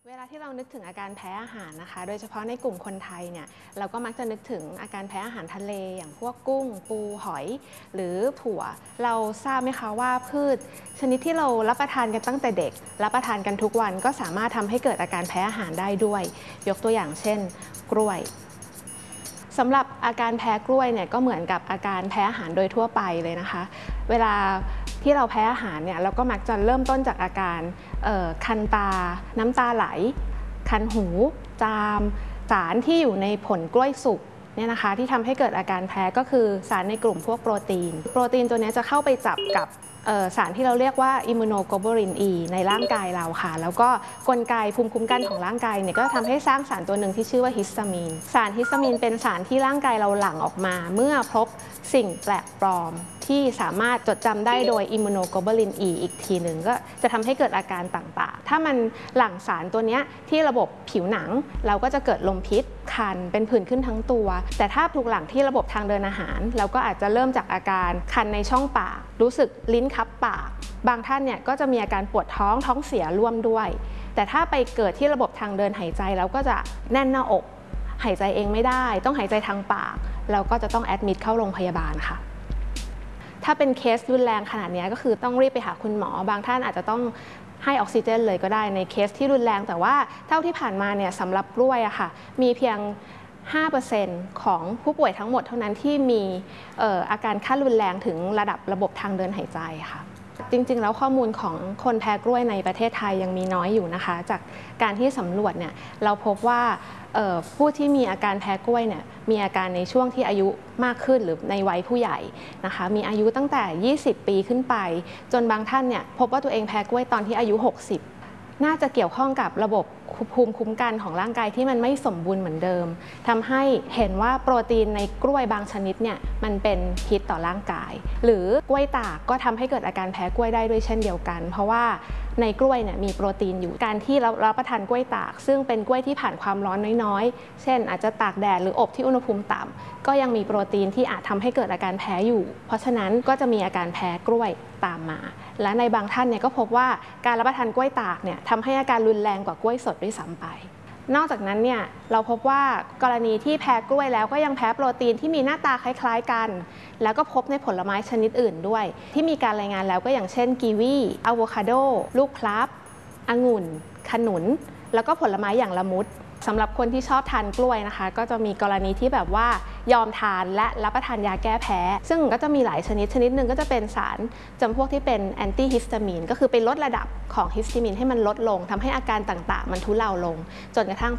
เวลาที่เรานึกถึงอาการแพ้อาหารนะคะโดยเฉพาะในกลุ่มคนไทยเนี่ยเราก็มักจะนึกถึงอาการแพ้อาหารทะเลอย่างพวกกุ้งปูหอยหรือถั่วเราทราบไหมคะว่าพืชชนิดที่เรารับประทานกันตั้งแต่เด็กรับประทานกันทุกวันก็สามารถทำให้เกิดอาการแพ้อาหารได้ด้วยยกตัวอย่างเช่นกล้วยสำหรับอาการแพ้กล้วยเนี่ยก็เหมือนกับอาการแพ้อาหารโดยทั่วไปเลยนะคะเวลาที่เราแพ้อาหารเนี่ยเราก็มักจะเริ่มต้นจากอาการคันตาน้ำตาไหลคันหูจามสารที่อยู่ในผลกล้วยสุกเนี่ยนะคะที่ทำให้เกิดอาการแพ้ก็คือสารในกลุ่มพวกโปรตีนตัวนี้จะเข้าไปจับกับสารที่เราเรียกว่าอิมมูโนโกลบูลิน E ในร่างกายเราค่ะแล้วก็กลไกภูมิคุ้มกันของร่างกายเนี่ยก็ทำให้สร้างสารตัวหนึ่งที่ชื่อว่าฮิสตามีนสารฮิสตามีนเป็นสารที่ร่างกายเราหลั่งออกมาเมื่อพบสิ่งแปลกปลอมที่สามารถจดจำได้โดยอิมมูโนโกลบูลิน E อีกทีหนึ่งก็จะทำให้เกิดอาการต่างๆถ้ามันหลั่งสารตัวนี้ที่ระบบผิวหนังเราก็จะเกิดลมพิษคันเป็นผื่นขึ้นทั้งตัวแต่ถ้าถูกหลั่งที่ระบบทางเดินอาหารเราก็อาจจะเริ่มจากอาการคันในช่องปากรู้สึกลิ้นคับปากบางท่านเนี่ยก็จะมีอาการปวดท้องเสียร่วมด้วยแต่ถ้าไปเกิดที่ระบบทางเดินหายใจเราก็จะแน่นหน้าอกหายใจเองไม่ได้ต้องหายใจทางปากเราก็จะต้องแอดมิดเข้าโรงพยาบาลค่ะถ้าเป็นเคสรุนแรงขนาดนี้ก็คือต้องรีบไปหาคุณหมอบางท่านอาจจะต้องให้ออกซิเจนเลยก็ได้ในเคสที่รุนแรงแต่ว่าเท่าที่ผ่านมาเนี่ยสำหรับกล้วยอะค่ะมีเพียง 5% ของผู้ป่วยทั้งหมดเท่านั้นที่มีอาการขั้นรุนแรงถึงระบบทางเดินหายใจค่ะจริงๆแล้วข้อมูลของคนแพ้กล้วยในประเทศไทยยังมีน้อยอยู่นะคะจากการที่สำรวจเนี่ยเราพบว่าผู้ที่มีอาการแพ้กล้วยเนี่ยมีอาการในช่วงที่อายุมากขึ้นหรือในวัยผู้ใหญ่นะคะมีอายุตั้งแต่20 ปีขึ้นไปจนบางท่านเนี่ยพบว่าตัวเองแพ้กล้วยตอนที่อายุ60น่าจะเกี่ยวข้องกับระบบภูมิคุ้มกันของร่างกายที่มันไม่สมบูรณ์เหมือนเดิมทำให้เห็นว่าโปรตีนในกล้วยบางชนิดเนี่ยมันเป็นพิษต่อร่างกายหรือกล้วยตากก็ทำให้เกิดอาการแพ้กล้วยได้ด้วยเช่นเดียวกันเพราะว่าในกล้วยเนี่ยมีโปรตีนอยู่การที่เรารับประทานกล้วยตากซึ่งเป็นกล้วยที่ผ่านความร้อนน้อยๆเช่นอาจจะตากแดดหรืออบที่อุณหภูมิต่ำก็ยังมีโปรตีนที่อาจทำให้เกิดอาการแพ้อยู่เพราะฉะนั้นก็จะมีอาการแพ้กล้วยตามมาและในบางท่านเนี่ยก็พบว่าการรับประทานกล้วยตากเนี่ยทำให้อาการรุนแรงกว่ากล้วยสดด้วยซ้ำไปนอกจากนั้นเนี่ยเราพบว่ากรณีที่แพ้กล้วยแล้วก็ยังแพ้โปรตีนที่มีหน้าตาคล้ายๆกันแล้วก็พบในผลไม้ชนิดอื่นด้วยที่มีการรายงานแล้วก็อย่างเช่นกีวีอะโวคาโดลูกพลับองุ่นขนุนแล้วก็ผลไม้อย่างละมุดสำหรับคนที่ชอบทานกล้วยนะคะก็จะมีกรณีที่แบบว่ายอมทานและรับประทานยาแก้แพ้ซึ่งก็จะมีหลายชนิดหนึ่งก็จะเป็นสารจำพวกที่เป็นแอนตี้ฮิสตามีนก็คือไปลดระดับของฮิสตามีนให้มันลดลงทำให้อาการต่างๆมันทุเลาลงจนกระทั่ง